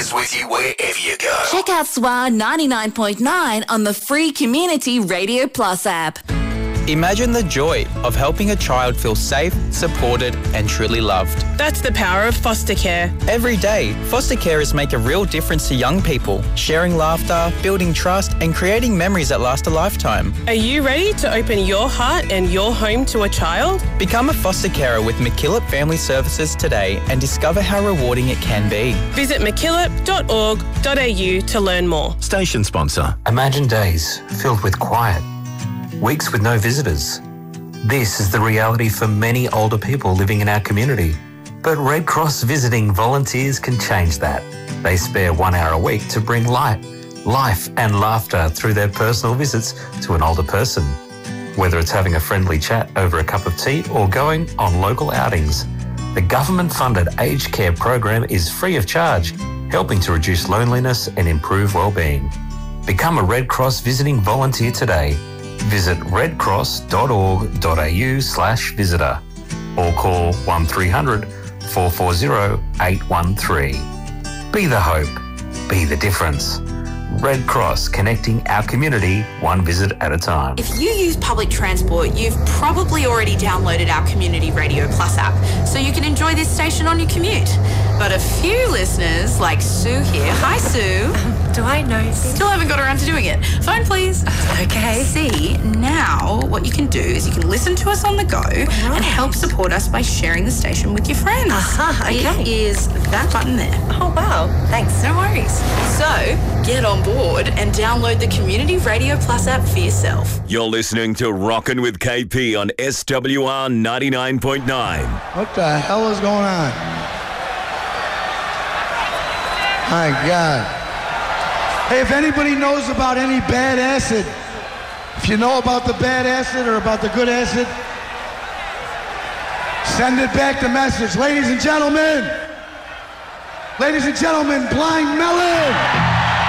is with you wherever you go. Check out SWA 99.9 on the free Community Radio Plus app. Imagine the joy of helping a child feel safe, supported and truly loved. That's the power of foster care. Every day, foster carers make a real difference to young people, sharing laughter, building trust and creating memories that last a lifetime. Are you ready to open your heart and your home to a child? Become a foster carer with MacKillop Family Services today and discover how rewarding it can be. Visit mackillop.org.au to learn more. Station sponsor. Imagine days filled with quiet, weeks with no visitors. This is the reality for many older people living in our community. But Red Cross visiting volunteers can change that. They spare 1 hour a week to bring light, life and laughter through their personal visits to an older person. Whether it's having a friendly chat over a cup of tea or going on local outings, the government-funded aged care program is free of charge, helping to reduce loneliness and improve well-being. Become a Red Cross visiting volunteer today. Visit redcross.org.au/visitor or call 1300 440 813. Be the hope. Be the difference. Red Cross, connecting our community one visit at a time. If you use public transport, you've probably already downloaded our Community Radio Plus app, so you can enjoy this station on your commute. But a few listeners, like Sue here, hi Sue. Do I know? Still haven't got around to doing it. Phone please. Okay. See, now what you can do is you can listen to us on the go and help support us by sharing the station with your friends. Okay. It is that button there. Oh, wow. Thanks. No worries. So, get on board and download the Community Radio Plus app for yourself. You're listening to Rockin' with KP on SWR 99.9. What the hell is going on? My God. Hey, if anybody knows about any bad acid, if you know about the bad acid or about the good acid, send it back the message. Ladies and gentlemen, Blind Melon.